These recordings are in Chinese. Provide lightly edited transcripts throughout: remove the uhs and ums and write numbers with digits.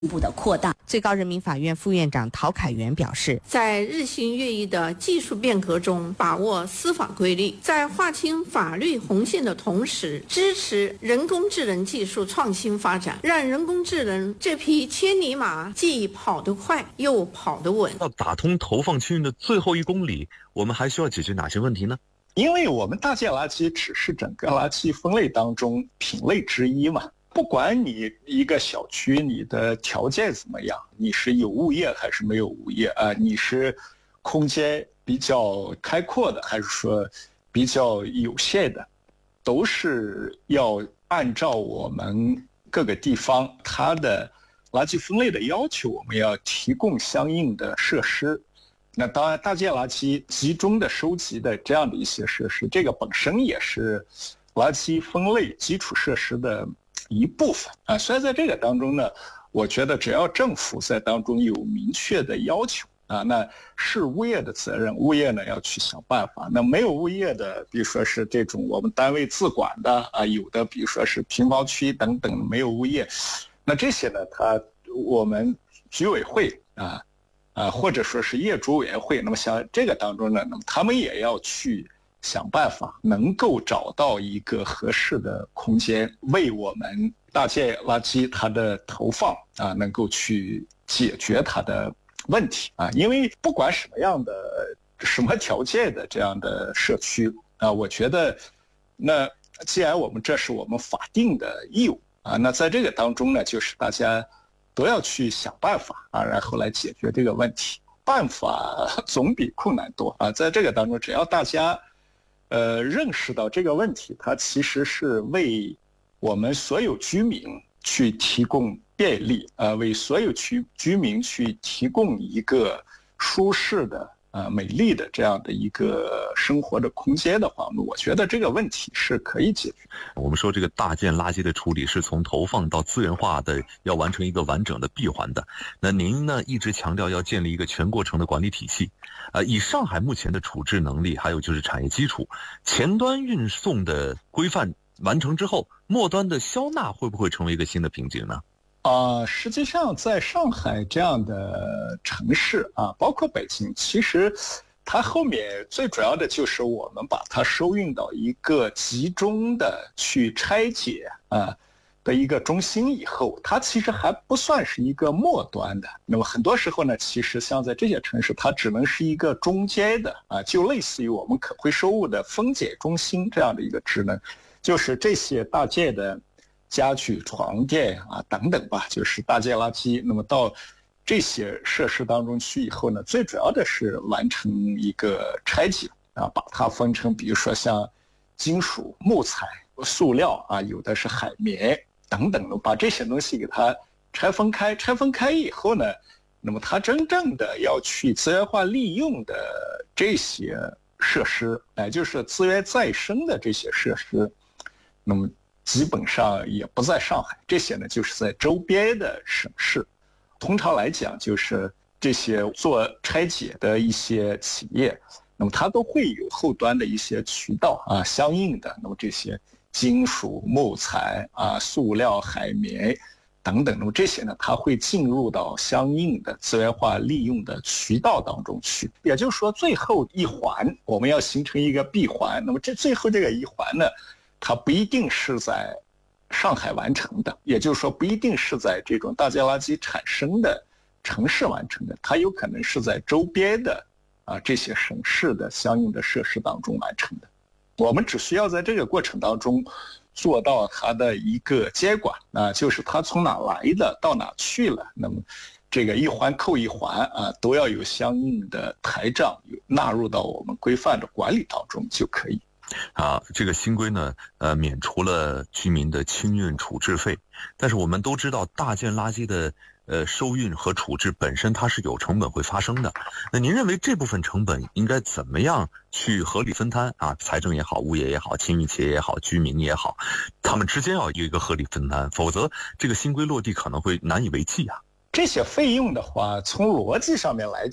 步的扩大。 最高人民法院副院长陶凯元表示， 在日新月异的技术变革中把握司法规律，在划清法律红线的同时，支持人工智能技术创新发展，让人工智能这匹千里马既跑得快又跑得稳。 要打通投放清运的最后1公里，我们还需要解决哪些问题呢？ 因为我们大件垃圾只是整个垃圾分类当中品类之一嘛，不管你一个小区你的条件怎么样，你是有物业还是没有物业啊？你是空间比较开阔的还是说比较有限的，都是要按照我们各个地方它的垃圾分类的要求，我们要提供相应的设施。那当然大件垃圾集中的收集的这样的一些设施，这个本身也是垃圾分类基础设施的一部分啊。所以在这个当中呢，我觉得只要政府在当中有明确的要求啊，那是物业的责任，物业呢要去想办法。那没有物业的，比如说是这种我们单位自管的啊，有的比如说是平房区等等没有物业，那这些呢，我们居委会或者说是业主委员会，那么像这个当中呢，那么他们也要去想办法，能够找到一个合适的空间，为我们大件垃圾它的投放啊，能够去解决它的问题啊。因为不管什么样的、什么条件的这样的社区啊，我觉得，那既然我们这是我们法定的义务啊，那在这个当中呢，就是大家都要去想办法啊，然后来解决这个问题。办法总比困难多啊，在这个当中，只要大家认识到这个问题，它其实是为我们所有居民去提供便利为所有居民去提供一个舒适的美丽的这样的一个生活的空间的话，我觉得这个问题是可以解决。 我们说这个大件垃圾的处理是从投放到资源化的，要完成一个完整的闭环的。那您呢一直强调要建立一个全过程的管理体系。以上海目前的处置能力，还有就是产业基础，前端运送的规范完成之后，末端的销纳会不会成为一个新的瓶颈呢？ 实际上在上海这样的城市啊，包括北京，其实它后面最主要的就是我们把它收运到一个集中的去拆解的一个中心以后，它其实还不算是一个末端的。那么很多时候呢，其实像在这些城市，它只能是一个中间的就类似于我们可回收物的分拣中心这样的一个职能，就是这些大件的家具、床垫等等吧，就是大件垃圾。那么到这些设施当中去以后呢，最主要的是完成一个拆解把它分成，比如说像金属、木材、塑料有的是海绵等等的，把这些东西给它拆分开。拆分开以后呢，那么它真正的要去资源化利用的这些设施，就是资源再生的这些设施，那么基本上也不在上海，这些呢就是在周边的省市。通常来讲，就是这些做拆解的一些企业，那么它都会有后端的一些渠道相应的，那么这些金属、木材塑料、海绵等等，那么这些呢，它会进入到相应的资源化利用的渠道当中去。也就是说，最后一环我们要形成一个闭环，那么这最后这个一环呢，它不一定是在上海完成的，也就是说不一定是在这种大件垃圾产生的城市完成的，它有可能是在周边的这些省市的相应的设施当中完成的。我们只需要在这个过程当中做到它的一个监管就是它从哪来的到哪去了，那么这个一环扣一环都要有相应的台账纳入到我们规范的管理当中就可以。 这个新规呢，免除了居民的清运处置费，但是我们都知道大件垃圾的收运和处置本身它是有成本会发生的。那您认为这部分成本应该怎么样去合理分摊财政也好，物业也好，清运企业也好，居民也好，他们之间要有一个合理分摊，否则这个新规落地可能会难以为继这些费用的话，从逻辑上面来讲，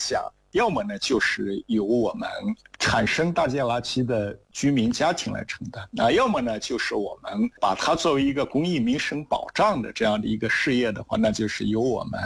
要么呢就是由我们产生大件垃圾的居民家庭来承担，要么呢就是我们把它作为一个公益民生保障的这样的一个事业的话，那就是由我们